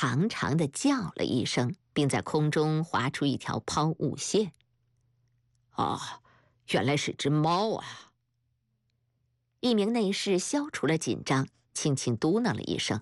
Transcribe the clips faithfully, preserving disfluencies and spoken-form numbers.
长长的叫了一声，并在空中划出一条抛物线。 啊，原来是只猫啊！ 一名内侍消除了紧张，轻轻嘟囔了一声。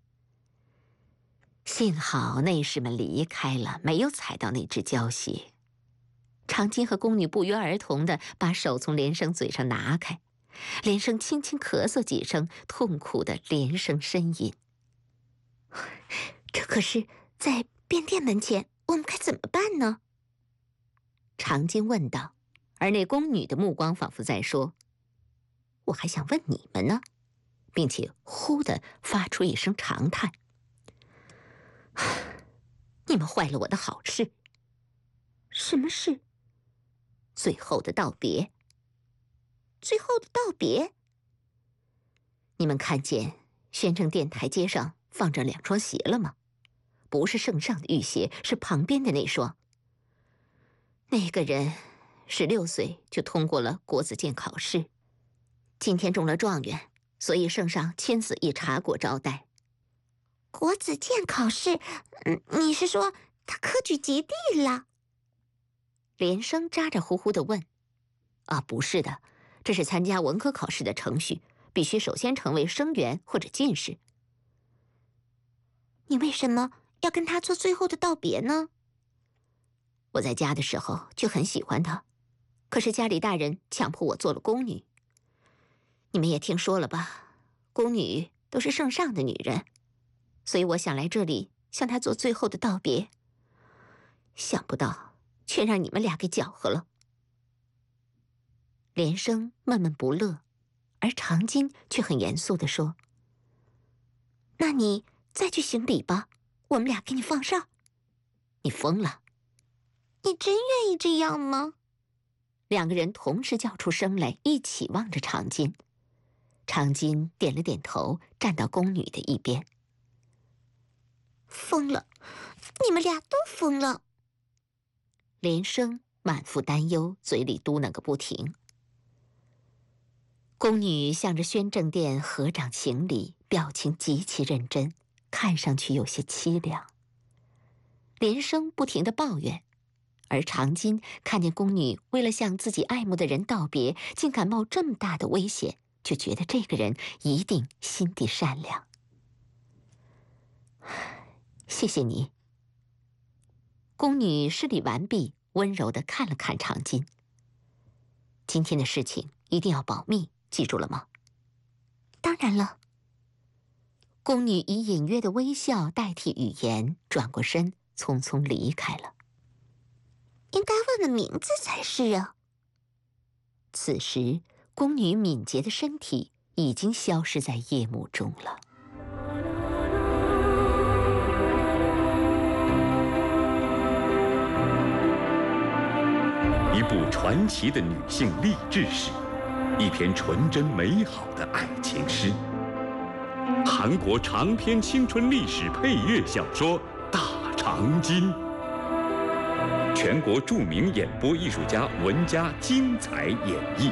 幸好内侍们离开了，没有踩到那只胶鞋。长今和宫女不约而同地把手从连生嘴上拿开，连生轻轻咳嗽几声，痛苦地连声呻吟。这可是在便殿门前，我们该怎么办呢？长今问道，而那宫女的目光仿佛在说：“我还想问你们呢。”并且呼地发出一声长叹：“你们坏了我的好事。”“什么事？”“最后的道别。”“最后的道别？”“你们看见宣政殿台阶上放着两双鞋了吗？不是圣上的玉鞋，是旁边的那双。那个人十六岁就通过了国子监考试，今天中了状元，所以圣上亲自以茶果招待。”“国子监考试？嗯，你是说他科举及第了？”连生咋咋呼呼地问。“啊，不是的，这是参加文科考试的程序，必须首先成为生员或者进士。”“你为什么要跟他做最后的道别呢？”“我在家的时候就很喜欢他，可是家里大人强迫我做了宫女。你们也听说了吧，宫女都是圣上的女人，所以我想来这里向他做最后的道别。想不到却让你们俩给搅和了。”连生闷闷不乐，而长今却很严肃地说：“那你再去行礼吧，我们俩给你放哨。”“你疯了！”“你真愿意这样吗？”两个人同时叫出声来，一起望着长今。长今点了点头，站到宫女的一边。“疯了！你们俩都疯了！”连生满腹担忧，嘴里嘟囔个不停。宫女向着宣政殿合掌行礼，表情极其认真，看上去有些凄凉。连生不停地抱怨，而长今看见宫女为了向自己爱慕的人道别，竟敢冒这么大的危险，就觉得这个人一定心地善良。“谢谢你。”宫女施礼完毕，温柔地看了看长今。“今天的事情一定要保密，记住了吗？”“当然了。”宫女以隐约的微笑代替语言，转过身，匆匆离开了。“应该问问名字才是啊。”此时，宫女敏捷的身体已经消失在夜幕中了。 一部传奇的女性励志史，一篇纯真美好的爱情诗。韩国长篇青春历史配乐小说《大长今》，全国著名演播艺术家文佳精彩演绎。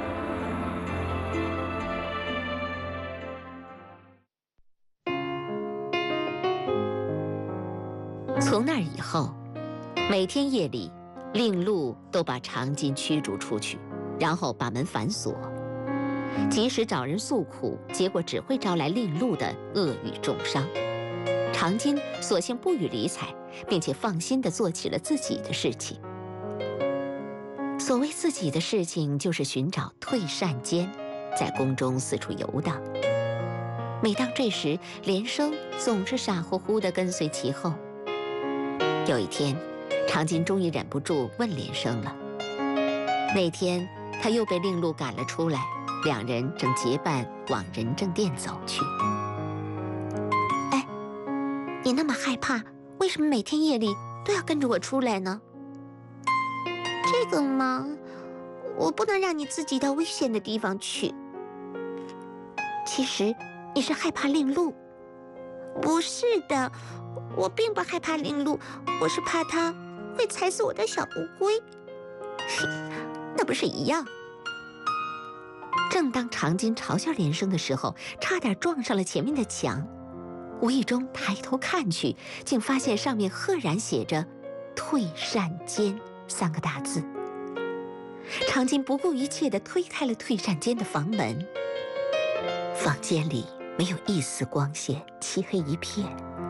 从那以后，每天夜里，令禄都把长今驱逐出去，然后把门反锁。即使找人诉苦，结果只会招来令禄的恶语重伤。长今索性不予理睬，并且放心地做起了自己的事情。所谓自己的事情，就是寻找退善监，在宫中四处游荡。每当这时，连生总是傻乎乎地跟随其后。有一天，长今终于忍不住问连生了。那天，他又被令禄赶了出来，两人正结伴往仁政殿走去。“哎，你那么害怕，为什么每天夜里都要跟着我出来呢？”“这个嘛，我不能让你自己到危险的地方去。”“其实你是害怕令禄。”“不是的，我并不害怕令禄，我是怕他会踩死我的小乌龟。”“那不是一样？”正当长今嘲笑连生的时候，差点撞上了前面的墙。 无意中抬头看去，竟发现上面赫然写着“退善间”三个大字。长金不顾一切地推开了退善间的房门。房间里没有一丝光线，漆黑一片。